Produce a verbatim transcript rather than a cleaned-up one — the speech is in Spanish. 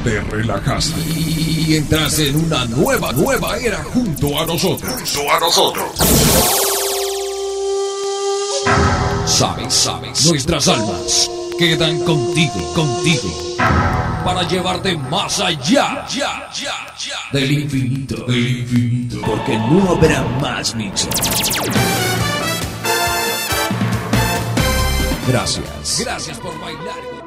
te relajaste y entraste en una nueva, nueva era junto a nosotros. Junto a nosotros. Sabes, sabes, nuestras almas quedan contigo, contigo, para llevarte más allá, ya, ya, ya, del infinito, del infinito, porque no habrá más mixos. Gracias, gracias por bailar.